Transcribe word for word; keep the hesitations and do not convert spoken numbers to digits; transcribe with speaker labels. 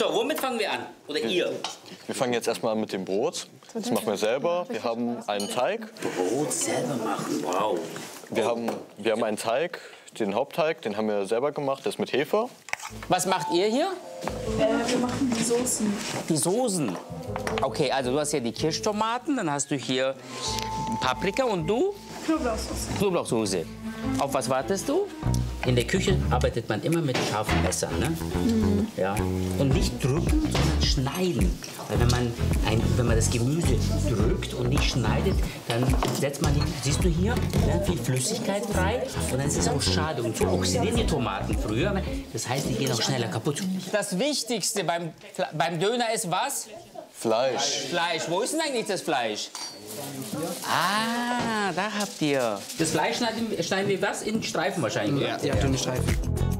Speaker 1: So, womit fangen wir an? Oder ihr?
Speaker 2: Wir fangen jetzt erstmal an mit dem Brot. Das machen wir selber. Wir haben einen Teig.
Speaker 1: Brot selber machen, wow.
Speaker 2: Wir haben, wir haben einen Teig, den Hauptteig, den haben wir selber gemacht. Der ist mit Hefe.
Speaker 1: Was macht ihr hier?
Speaker 3: Äh, wir machen die Soßen.
Speaker 1: Die Soßen. Okay, also du hast hier die Kirschtomaten, dann hast du hier Paprika und du?
Speaker 3: Knoblauchsoße.
Speaker 1: Knoblauchsoße. Auf was wartest du? In der Küche arbeitet man immer mit scharfen Messern, ne? Mhm. Ja. Und nicht drücken, sondern schneiden. Weil wenn man, ein, wenn man das Gemüse drückt und nicht schneidet, dann setzt man die, siehst du hier, ne, viel Flüssigkeit frei. Und dann ist es auch schade. Und so oxidieren die Tomaten früher. Das heißt, die gehen auch schneller kaputt. Das Wichtigste beim, beim Döner ist was?
Speaker 2: Fleisch.
Speaker 1: Fleisch. Wo ist denn eigentlich das Fleisch? Ah, da habt ihr. Das Fleisch schneiden, schneiden wir was? In Streifen wahrscheinlich, oder?
Speaker 4: Ja, dünne Streifen.